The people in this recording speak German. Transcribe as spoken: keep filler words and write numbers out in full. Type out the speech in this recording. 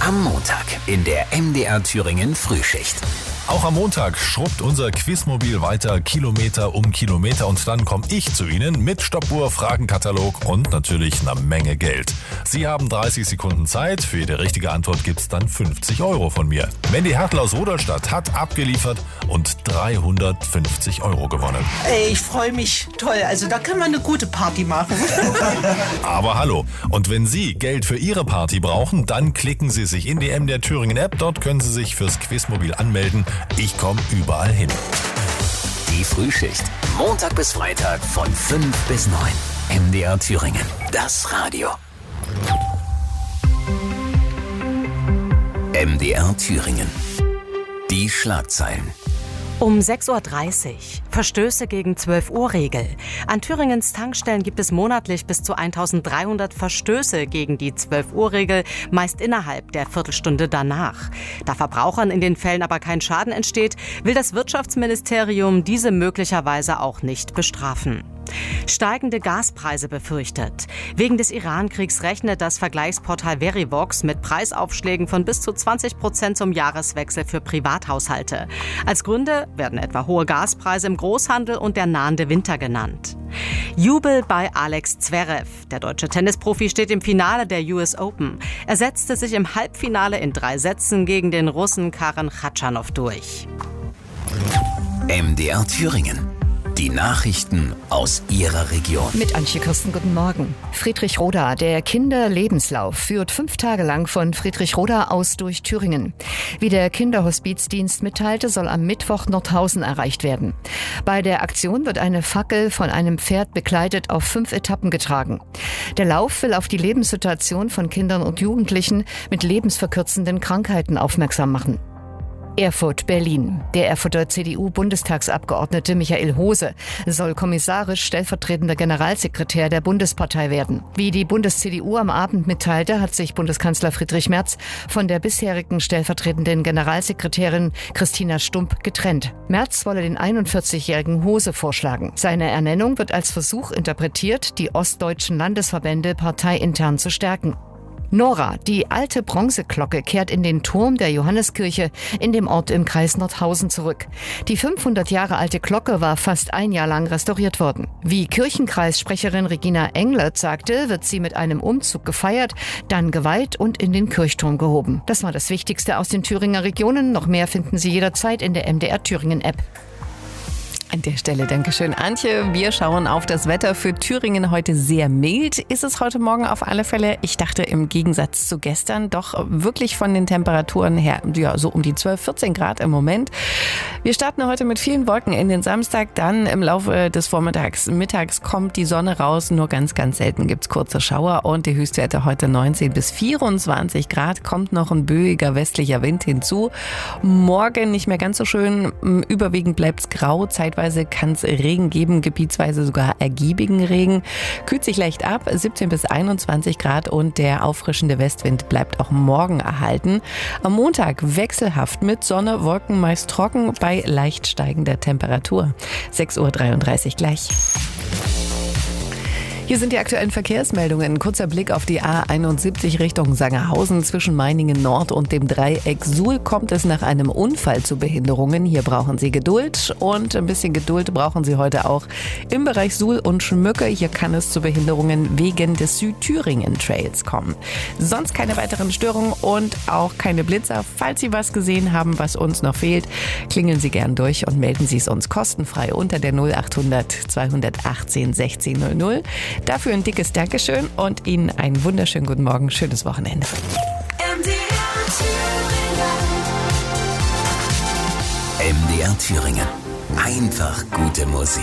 Am Montag in der M D R Thüringen Frühschicht. Auch am Montag schrubbt unser Quizmobil weiter Kilometer um Kilometer und dann komme ich zu Ihnen mit Stoppuhr, Fragenkatalog und natürlich einer Menge Geld. Sie haben dreißig Sekunden Zeit, für jede richtige Antwort gibt's dann fünfzig Euro von mir. Mandy Hertel aus Rudolstadt hat abgeliefert und dreihundertfünfzig Euro gewonnen. Ey, ich freue mich, toll, also da kann man eine gute Party machen. Aber hallo, und wenn Sie Geld für Ihre Party brauchen, dann klicken Sie sich in die M D R Thüringen App, dort können Sie sich fürs Quizmobil anmelden. Ich komme überall hin. Die Frühschicht. Montag bis Freitag von fünf bis neun. M D R Thüringen. Das Radio. M D R Thüringen. Die Schlagzeilen. Um sechs Uhr dreißig. Verstöße gegen zwölf Uhr Regel. An Thüringens Tankstellen gibt es monatlich bis zu eintausenddreihundert Verstöße gegen die zwölf Uhr Regel, meist innerhalb der Viertelstunde danach. Da Verbrauchern in den Fällen aber kein Schaden entsteht, will das Wirtschaftsministerium diese möglicherweise auch nicht bestrafen. Steigende Gaspreise befürchtet. Wegen des Iran-Kriegs rechnet das Vergleichsportal Verivox mit Preisaufschlägen von bis zu zwanzig Prozent zum Jahreswechsel für Privathaushalte. Als Gründe werden etwa hohe Gaspreise im Großhandel und der nahende Winter genannt. Jubel bei Alex Zverev. Der deutsche Tennisprofi steht im Finale der U S Open. Er setzte sich im Halbfinale in drei Sätzen gegen den Russen Karen Khachanov durch. M D R Thüringen. Die Nachrichten aus Ihrer Region. Mit Antje Kirsten, guten Morgen. Friedrichroda, der Kinderlebenslauf, führt fünf Tage lang von Friedrichroda aus durch Thüringen. Wie der Kinderhospizdienst mitteilte, soll am Mittwoch Nordhausen erreicht werden. Bei der Aktion wird eine Fackel von einem Pferd begleitet auf fünf Etappen getragen. Der Lauf will auf die Lebenssituation von Kindern und Jugendlichen mit lebensverkürzenden Krankheiten aufmerksam machen. Erfurt, Berlin. Der Erfurter C D U-Bundestagsabgeordnete Michael Hose soll kommissarisch stellvertretender Generalsekretär der Bundespartei werden. Wie die Bundes-C D U am Abend mitteilte, hat sich Bundeskanzler Friedrich Merz von der bisherigen stellvertretenden Generalsekretärin Christina Stump getrennt. Merz wolle den einundvierzigjährigen Hose vorschlagen. Seine Ernennung wird als Versuch interpretiert, die ostdeutschen Landesverbände parteiintern zu stärken. Nora, die alte Bronzeglocke, kehrt in den Turm der Johanneskirche in dem Ort im Kreis Nordhausen zurück. Die fünfhundert Jahre alte Glocke war fast ein Jahr lang restauriert worden. Wie Kirchenkreissprecherin Regina Englert sagte, wird sie mit einem Umzug gefeiert, dann geweiht und in den Kirchturm gehoben. Das war das Wichtigste aus den Thüringer Regionen. Noch mehr finden Sie jederzeit in der M D R Thüringen App. An der Stelle Dankeschön, Antje. Wir schauen auf das Wetter für Thüringen. Heute sehr mild ist es heute Morgen auf alle Fälle. Ich dachte im Gegensatz zu gestern doch wirklich von den Temperaturen her, ja, so um die zwölf, vierzehn Grad im Moment. Wir starten heute mit vielen Wolken in den Samstag. Dann im Laufe des Vormittags, mittags kommt die Sonne raus. Nur ganz, ganz selten gibt's kurze Schauer. Und die Höchstwerte heute neunzehn bis vierundzwanzig Grad. Kommt noch ein böiger westlicher Wind hinzu. Morgen nicht mehr ganz so schön. Überwiegend bleibt's grau. Zeitweise kann es Regen geben, gebietsweise sogar ergiebigen Regen. Kühlt sich leicht ab, siebzehn bis einundzwanzig Grad und der auffrischende Westwind bleibt auch morgen erhalten. Am Montag wechselhaft mit Sonne, Wolken meist trocken bei leicht steigender Temperatur. sechs Uhr dreiunddreißig gleich. Hier sind die aktuellen Verkehrsmeldungen. Ein kurzer Blick auf die A einundsiebzig Richtung Sangerhausen. Zwischen Meiningen Nord und dem Dreieck Suhl kommt es nach einem Unfall zu Behinderungen. Hier brauchen Sie Geduld und ein bisschen Geduld brauchen Sie heute auch im Bereich Suhl und Schmücke. Hier kann es zu Behinderungen wegen des Südthüringen-Trails kommen. Sonst keine weiteren Störungen und auch keine Blitzer. Falls Sie was gesehen haben, was uns noch fehlt, klingeln Sie gern durch und melden Sie es uns kostenfrei unter der null achthundert zweihundertachtzehn sechzehn null null. Dafür ein dickes Dankeschön und Ihnen einen wunderschönen guten Morgen, schönes Wochenende. M D R Thüringen. Einfach gute Musik.